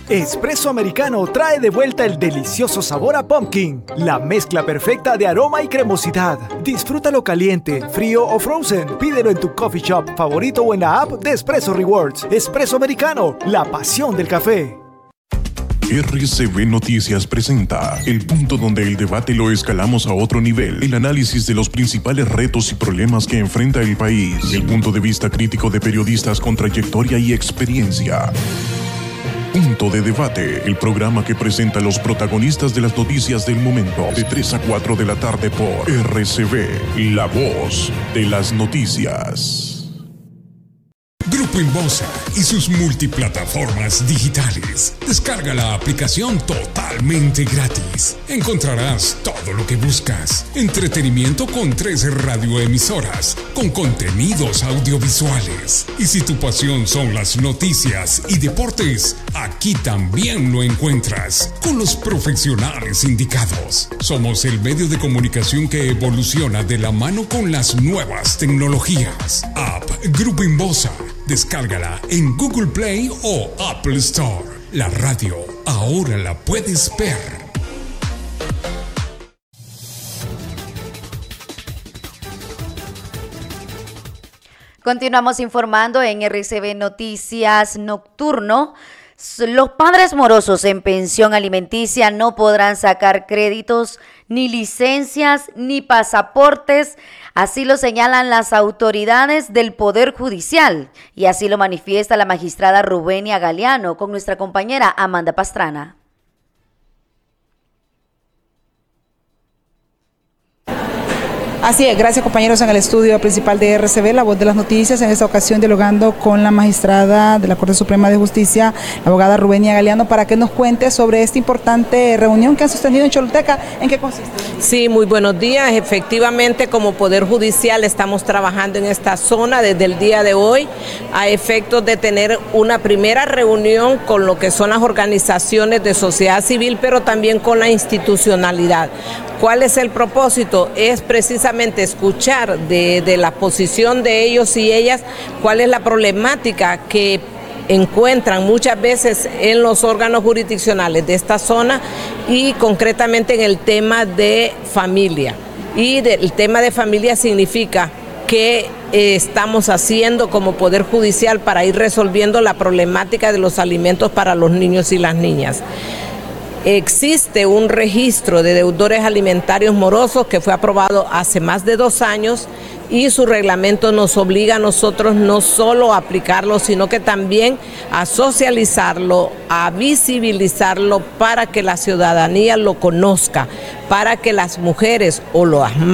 Espresso Americano trae de vuelta el delicioso sabor a pumpkin, la mezcla perfecta de aroma y cremosidad. Disfrútalo caliente, frío o frozen. Pídelo en tu coffee shop favorito o en la app de Espresso Rewards. Espresso Americano, la pasión del café. RCB Noticias presenta el punto donde el debate lo escalamos a otro nivel, el análisis de los principales retos y problemas que enfrenta el país, el punto de vista crítico de periodistas con trayectoria y experiencia. Punto de Debate, el programa que presenta a los protagonistas de las noticias del momento, de 3 a 4 de la tarde por RCB, la voz de las noticias. Grupo Inbosa y sus multiplataformas digitales. Descarga la aplicación totalmente gratis. Encontrarás todo lo que buscas. Entretenimiento con 3 radioemisoras, con contenidos audiovisuales. Y si tu pasión son las noticias y deportes, aquí también lo encuentras, con los profesionales indicados. Somos el medio de comunicación que evoluciona de la mano con las nuevas tecnologías. App Grupo Inbosa. Descárgala en Google Play o Apple Store. La radio ahora la puedes ver. Continuamos informando en RCB Noticias Nocturno. Los padres morosos en pensión alimenticia no podrán sacar créditos, ni licencias, ni pasaportes. Así lo señalan las autoridades del Poder Judicial y así lo manifiesta la magistrada Rubenia Galeano con nuestra compañera Amanda Pastrana. Así es, gracias compañeros en el estudio principal de RCB, la voz de las noticias, en esta ocasión dialogando con la magistrada de la Corte Suprema de Justicia, la abogada Rubenia Galeano, para que nos cuente sobre esta importante reunión que han sostenido en Choluteca. ¿En qué consiste? Sí, muy buenos días. Efectivamente, como Poder Judicial estamos trabajando en esta zona desde el día de hoy a efectos de tener una primera reunión con lo que son las organizaciones de sociedad civil, pero también con la institucionalidad. ¿Cuál es el propósito? Es precisamente escuchar de la posición de ellos y ellas cuál es la problemática que encuentran muchas veces en los órganos jurisdiccionales de esta zona y concretamente en el tema de familia. Y el tema de familia significa qué estamos haciendo como Poder Judicial para ir resolviendo la problemática de los alimentos para los niños y las niñas. Existe un registro de deudores alimentarios morosos que fue aprobado hace más de 2 años y su reglamento nos obliga a nosotros no solo a aplicarlo, sino que también a socializarlo, a visibilizarlo para que la ciudadanía lo conozca, para que las mujeres o las